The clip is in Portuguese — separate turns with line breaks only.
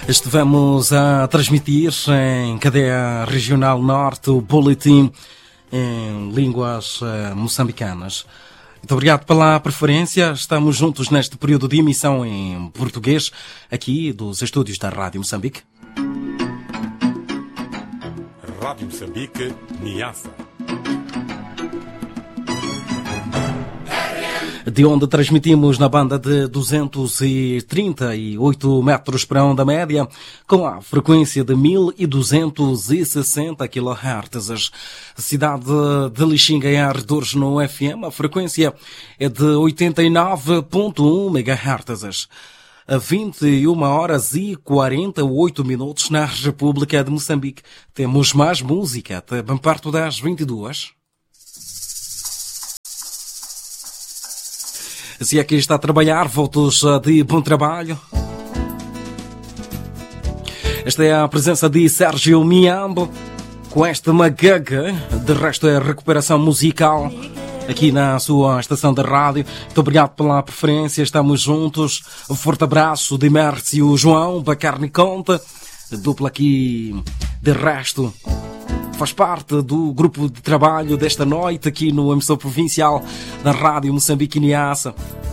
Estivemos a transmitir em cadeia regional norte o boletim em línguas moçambicanas. Muito obrigado pela preferência. Estamos juntos neste período de emissão em português, aqui dos estúdios da Rádio Moçambique.
Rádio Moçambique, Niassa.
De onde transmitimos na banda de 238 metros para a onda média, com a frequência de 1260 kHz. Cidade de Lixinga, em Arredores, no FM, a frequência é de 89.1 MHz. A 21 horas e 48 minutos na República de Moçambique. Temos mais música até bem perto das 22. Se aqui está a trabalhar, votos de bom trabalho. Esta é a presença de Sérgio Miambo, com esta magaga. De resto é recuperação musical aqui na sua estação de rádio. Muito obrigado pela preferência, estamos juntos. Um forte abraço de Mércio João, Bacarne Conta, dupla aqui de resto. Faz parte do grupo de trabalho desta noite aqui no emissor provincial da Rádio Moçambique Niassa.